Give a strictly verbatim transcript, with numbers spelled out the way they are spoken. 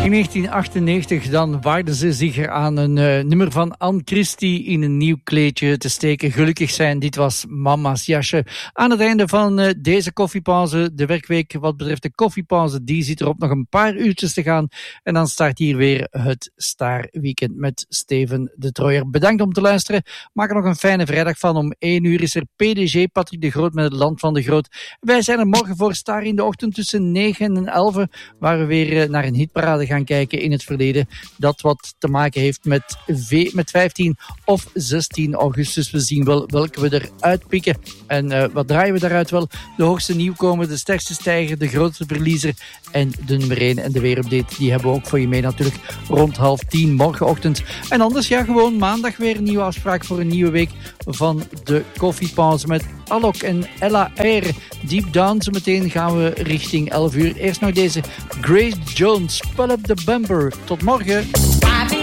In negentien achtennegentig dan waarden ze zich er aan een uh, nummer van Anne Christie in een nieuw kleedje te steken. Gelukkig zijn, dit was Mama's jasje. Aan het einde van uh, deze koffiepauze, de werkweek wat betreft de koffiepauze, die zit erop nog een paar uurtjes te gaan. En dan start hier weer het Star Weekend met Steven de Trooijer. Bedankt om te luisteren. Maak er nog een fijne vrijdag van. Om één uur is er P D G Patrick de Groot met het Land van de Groot. Wij zijn er morgen voor Star in de ochtend tussen negen en elf, waar we weer uh, naar een hitparade gaan kijken in het verleden, dat wat te maken heeft met, v- met vijftien of zestien augustus. We zien wel welke we eruit pikken. En uh, wat draaien we daaruit wel? De hoogste nieuwkomer, de sterkste stijger, de grootste verliezer en de nummer één en de weerupdate. Die hebben we ook voor je mee natuurlijk rond half tien morgenochtend. En anders ja, gewoon maandag weer een nieuwe afspraak voor een nieuwe week van de koffiepauze met Alok en Ella R. Deep Down, zo meteen gaan we richting elf uur. Eerst nog deze Grace Jones, Pull Up the Bumper. Tot morgen.